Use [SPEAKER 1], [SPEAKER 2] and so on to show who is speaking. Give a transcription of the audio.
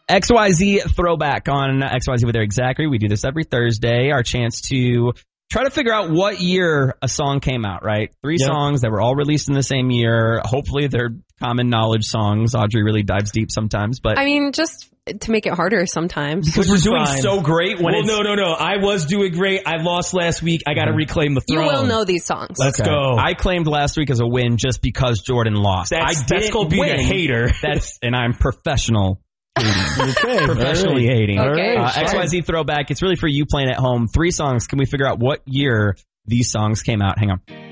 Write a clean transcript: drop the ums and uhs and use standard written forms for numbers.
[SPEAKER 1] XYZ Throwback on XYZ with Eric Zachary. We do this every Thursday. Our chance to try to figure out what year a song came out, right? Three songs that were all released in the same year. Hopefully they're common knowledge songs. Audrey really dives deep sometimes, but
[SPEAKER 2] I mean, just to make it harder sometimes.
[SPEAKER 1] because we're doing so great when
[SPEAKER 3] no. I was doing great. I lost last week. I got to reclaim the throne.
[SPEAKER 2] You will know these songs.
[SPEAKER 3] Let's go.
[SPEAKER 1] I claimed last week as a win just because Jordan lost.
[SPEAKER 3] That's called being a hater.
[SPEAKER 1] And I'm professional.
[SPEAKER 4] Okay,
[SPEAKER 1] Professionally hating.
[SPEAKER 2] Okay.
[SPEAKER 1] XYZ Throwback. It's really for you playing at home. 3 songs. Can we figure out what year these songs came out? Hang on.